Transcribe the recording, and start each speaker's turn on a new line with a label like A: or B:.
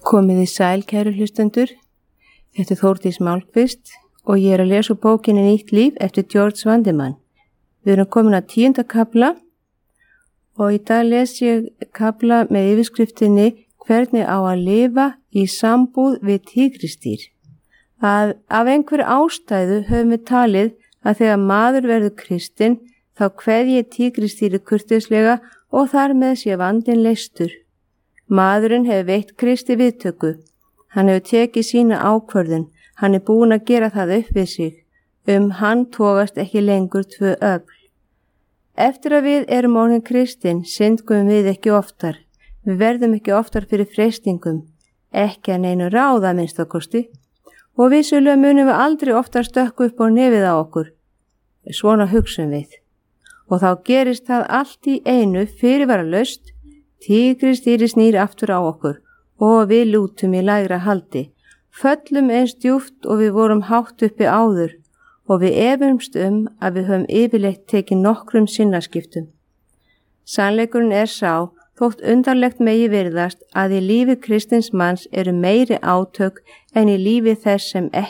A: Komið í sæl, kæru hlustendur. Þetta er Þórdís Málkvist og ég er að lesa úr bókinni Nýtt líf eftir George Vandeman. Við erum komin að 10. kafla og í dag les ég kafla með yfirskriftinni Hvernig á að lifa í sambúð við tígristýr. Af einhver ástæðu höfum við talið að þegar maður verður kristinn þá kveðji tígristýri kurteislega og þar með sé vandinn leystur. Maðurinn hefur veitt Kristi viðtöku. Hann hefur tekið sína ákvörðun. Hann er búinn að gera það upp við sig. Hann togast ekki lengur tvö öfl. Eftir að við erum orðin kristinn syndgum við ekki oftar. Við verðum ekki oftar fyrir freistingum. Ekki að neinu ráða minnst að kosti. Og vissulega munum við aldrei oftar stökku upp á nefið á okkur. Svona hugsum við. Og þá gerist það allt í einu fyrirvaralaust. Tígristýri snýr aftur á okkur og við lútum í lægra haldi. Föllum eins djúpt og við vorum hátt uppi áður og við efumst að við höfum yfirleitt tekið nokkrum sinnaskiptum. Sannleikurinn er sá, þótt undarlegt megi virðast að í lífi kristins manns eru meiri átök en í lífi þess sem ekki